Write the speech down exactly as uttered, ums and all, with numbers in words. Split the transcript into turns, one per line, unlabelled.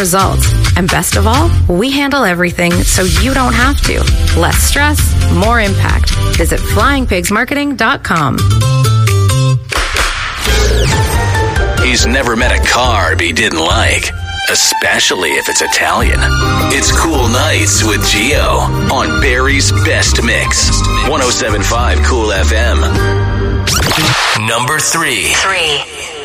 results. And best of all, we handle everything so you don't have to. Less stress, more impact. Visit flying pigs marketing dot com.
He's never met a carb he didn't like, especially if it's Italian. It's Cool Nights with Gio on Barry's Best Mix. one oh seven point five Cool F M. Number three.
Three.